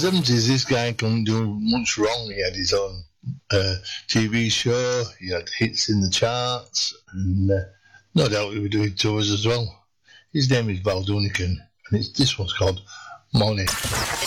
70s, this guy couldn't do much wrong. He had his own TV show, he had hits in the charts, and no doubt he was doing tours as well. His name is Val Doonican, and this one's called Money.